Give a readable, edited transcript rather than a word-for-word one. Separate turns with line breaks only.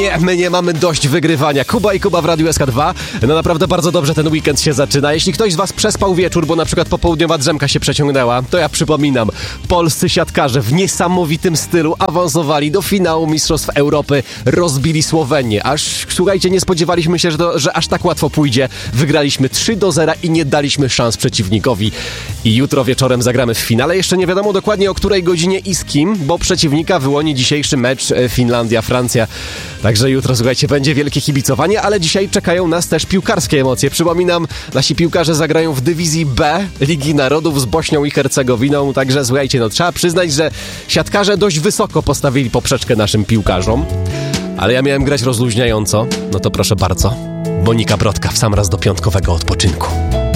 Nie, my nie mamy dość wygrywania. Kuba i Kuba w Radiu SK2. No naprawdę bardzo dobrze ten weekend się zaczyna. Jeśli ktoś z was przespał wieczór, bo na przykład popołudniowa drzemka się przeciągnęła, to ja przypominam, polscy siatkarze w niesamowitym stylu awansowali do finału Mistrzostw Europy, rozbili Słowenię. Słuchajcie, nie spodziewaliśmy się, że aż tak łatwo pójdzie. Wygraliśmy 3-0 i nie daliśmy szans przeciwnikowi. I jutro wieczorem zagramy w finale. Jeszcze nie wiadomo dokładnie o której godzinie i z kim, bo przeciwnika wyłoni dzisiejszy mecz Finlandia-Francja. Także jutro, słuchajcie, będzie wielkie kibicowanie, ale dzisiaj czekają nas też piłkarskie emocje. Przypominam, nasi piłkarze zagrają w dywizji B Ligi Narodów z Bośnią i Hercegowiną. Także słuchajcie, no trzeba przyznać, że siatkarze dość wysoko postawili poprzeczkę naszym piłkarzom. Ale ja miałem grać rozluźniająco. No to proszę bardzo, Monika Brodka w sam raz do piątkowego odpoczynku.